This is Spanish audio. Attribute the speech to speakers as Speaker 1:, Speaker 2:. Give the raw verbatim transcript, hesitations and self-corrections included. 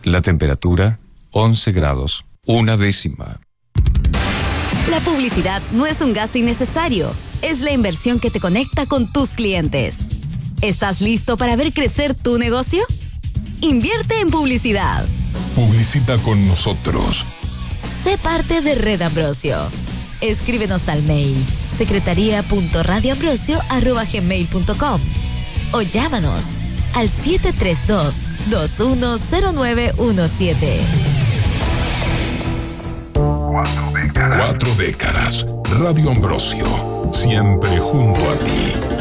Speaker 1: La temperatura, once grados, una décima.
Speaker 2: La publicidad no es un gasto innecesario, es la inversión que te conecta con tus clientes. ¿Estás listo para ver crecer tu negocio? Invierte en publicidad.
Speaker 3: Publicita con nosotros.
Speaker 2: Sé parte de Red Ambrosio. Escríbenos al mail secretaría punto radio ambrosio arroba gmail punto com o llámanos al siete tres dos, dos uno cero nueve uno siete.
Speaker 3: Cuatro décadas. Cuatro décadas. Radio Ambrosio. Siempre junto a ti.